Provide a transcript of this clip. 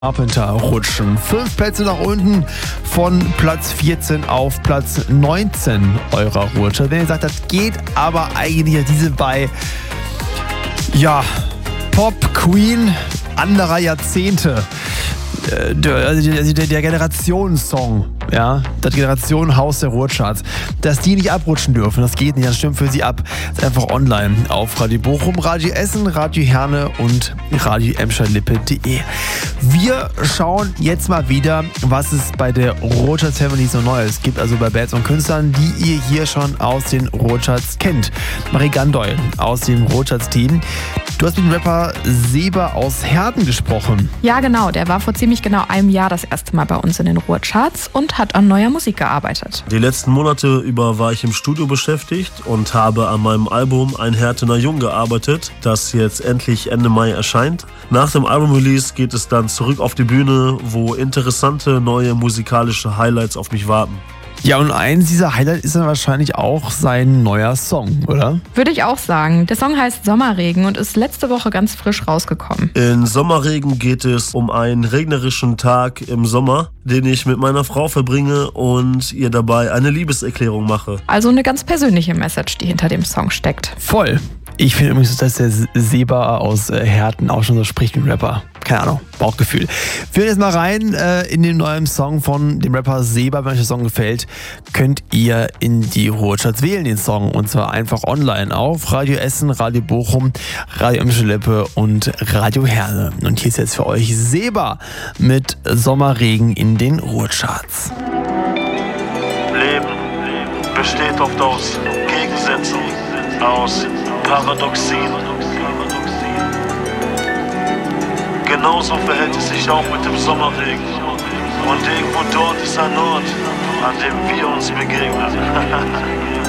Carpenter rutschen 5 Plätze nach unten von Platz 14 auf Platz 19 eurer Rutsche. Wenn ihr sagt, das geht aber eigentlich diese bei Pop, Queen anderer Jahrzehnte. Der Generationssong, das Generationenhaus der Ruhrcharts, dass die nicht abrutschen dürfen, das geht nicht, das stimmt für sie ab. Das ist einfach online auf Radio Bochum, Radio Essen, Radio Herne und Radio Emscher-Lippe.de. Wir schauen jetzt mal wieder, was es bei der Ruhrcharts Family so Neues gibt, also bei Bands und Künstlern, die ihr hier schon aus den Ruhrcharts kennt. Marie Gandoy aus dem Ruhrcharts-Team. Du hast mit dem Rapper Seba aus Herten gesprochen. Ja, genau. Der war vor ziemlich genau einem Jahr das erste Mal bei uns in den Ruhrcharts und hat an neuer Musik gearbeitet. Die letzten Monate über war ich im Studio beschäftigt und habe an meinem Album Ein Härtener Jung gearbeitet, das jetzt endlich Ende Mai erscheint. Nach dem Album-Release geht es dann zurück auf die Bühne, wo interessante neue musikalische Highlights auf mich warten. Ja, und eins dieser Highlights ist dann wahrscheinlich auch sein neuer Song, oder? Würde ich auch sagen. Der Song heißt Sommerregen und ist letzte Woche ganz frisch rausgekommen. In Sommerregen geht es um einen regnerischen Tag im Sommer, den ich mit meiner Frau verbringe und ihr dabei eine Liebeserklärung mache. Also eine ganz persönliche Message, die hinter dem Song steckt. Voll. Ich finde übrigens, dass der Seba aus Herten auch schon so spricht wie ein Rapper. Keine Ahnung, Bauchgefühl. Wir hören jetzt mal rein in den neuen Song von dem Rapper Seba. Wenn euch der Song gefällt, könnt ihr in die Ruhrcharts wählen, den Song. Und zwar einfach online auf Radio Essen, Radio Bochum, Radio Emscher-Lippe und Radio Herne. Und hier ist jetzt für euch Seba mit Sommerregen in den Ruhrcharts. Leben besteht oft aus Gegensätzen, aus Paradoxien. Genauso verhält es sich auch mit dem Sommerregen. Und irgendwo dort ist ein Ort, an dem wir uns begegnen.